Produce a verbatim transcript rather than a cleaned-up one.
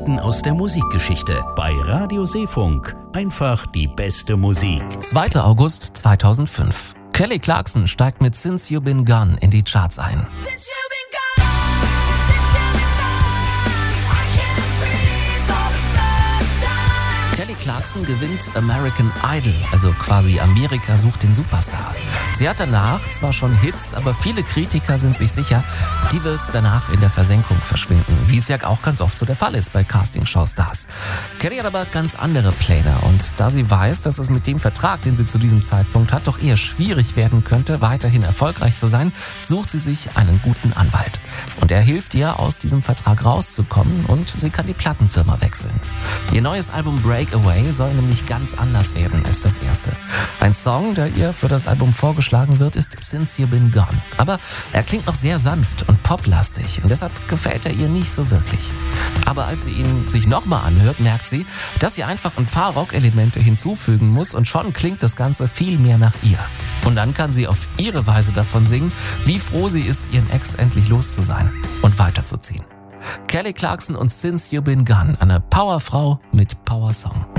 Geschichten aus der Musikgeschichte bei Radio Seefunk. Einfach die beste Musik. zweiter August zweitausendfünf. Kelly Clarkson steigt mit Since You've Been Gone in die Charts ein. Kelly Clarkson gewinnt American Idol, also quasi Amerika sucht den Superstar. Sie hat danach zwar schon Hits, aber viele Kritiker sind sich sicher, die wird danach in der Versenkung verschwinden, wie es ja auch ganz oft so der Fall ist bei Castingshow-Stars. Kelly hat aber ganz andere Pläne und da sie weiß, dass es mit dem Vertrag, den sie zu diesem Zeitpunkt hat, doch eher schwierig werden könnte, weiterhin erfolgreich zu sein, sucht sie sich einen guten Anwalt. Und er hilft ihr, aus diesem Vertrag rauszukommen und sie kann die Plattenfirma wechseln. Ihr neues Album Breakaway soll nämlich ganz anders werden als das erste. Ein Song, der ihr für das Album vorgeschlagen wird, ist Since You've Been Gone. Aber er klingt noch sehr sanft und poplastig und deshalb gefällt er ihr nicht so wirklich. Aber als sie ihn sich nochmal anhört, merkt sie, dass sie einfach ein paar Rockelemente hinzufügen muss und schon klingt das Ganze viel mehr nach ihr. Und dann kann sie auf ihre Weise davon singen, wie froh sie ist, ihren Ex endlich los zu sein und weiterzuziehen. Kelly Clarkson und Since You've Been Gone, eine Powerfrau mit Powersong.